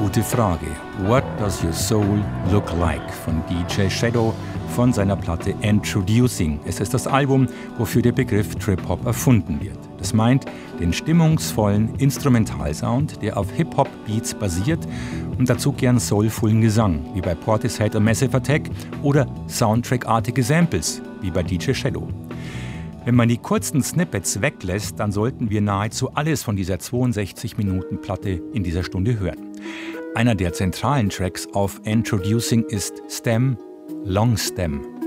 Gute Frage. What Does Your Soul Look Like von DJ Shadow von seiner Platte Introducing. Es ist das Album, wofür der Begriff Trip-Hop erfunden wird. Das meint den stimmungsvollen Instrumentalsound, der auf Hip-Hop-Beats basiert und dazu gern soulvollen Gesang, wie bei Portishead und Massive Attack, oder Soundtrack-artige Samples, wie bei DJ Shadow. Wenn man die kurzen Snippets weglässt, dann sollten wir nahezu alles von dieser 62-Minuten-Platte in dieser Stunde hören. Einer der zentralen Tracks auf Introducing ist Stem, Long Stem.